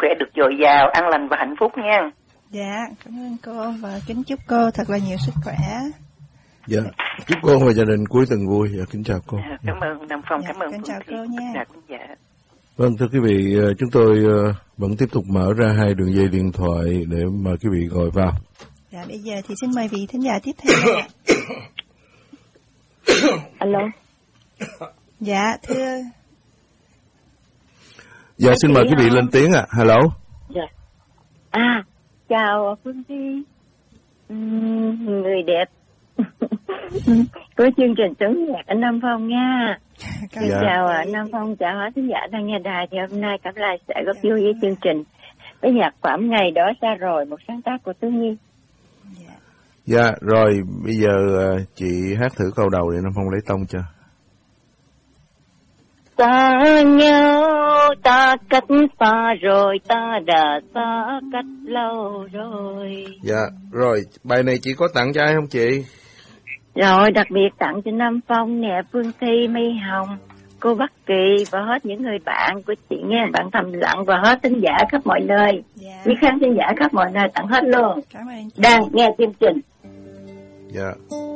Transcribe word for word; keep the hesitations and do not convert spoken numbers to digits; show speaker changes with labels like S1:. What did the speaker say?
S1: khỏe được dồi dào, an lành và hạnh phúc nha.
S2: Dạ, cảm ơn cô và kính chúc cô thật là nhiều sức khỏe.
S3: Dạ, chúc cô và gia đình cuối tuần vui. Dạ, kính chào cô.
S1: À, cảm dạ. ơn Nam Phong,
S2: dạ,
S1: cảm ơn
S2: kính chào cô nha.
S1: Dạ, dạ.
S3: Vâng, thưa quý vị, chúng tôi vẫn tiếp tục mở ra hai đường dây điện thoại để mời quý vị gọi vào.
S2: Dạ, bây giờ thì xin mời vị thính giả tiếp theo.
S4: Alo.
S2: Dạ, thưa.
S3: Dạ, xin mời quý vị lên tiếng ạ. À. Hello.
S4: Dạ. À, chào Phương Thi, uhm, người đẹp của chương trình Tấn Nhạc anh Nam Phong nha. Dạ. Chào anh Nam Phong, chào hết khán giả đang nghe đài. Thì hôm nay Cẩm Lai sẽ góp vui với chương trình với nhạc phẩm Ngày Đó Xa Rồi, một sáng tác của Tú Nhi.
S3: Dạ. Dạ, rồi bây giờ chị hát thử câu đầu để Nam Phong lấy tông cho.
S4: Ta nhau ta cách xa rồi, ta đã xa cách lâu rồi.
S3: Dạ, rồi bài này chị có tặng cho ai không chị?
S4: Rồi, đặc biệt tặng cho Nam Phong nè, Phương Thi, My Hồng, cô Bắc Kỳ và hết những người bạn của chị nghe, bạn thầm lặng và hết thính giả khắp mọi nơi.
S2: Dạ.
S4: Với khán thính giả khắp mọi nơi tặng hết luôn.
S2: Cảm ơn chị.
S4: Đang nghe chương trình.
S3: Dạ.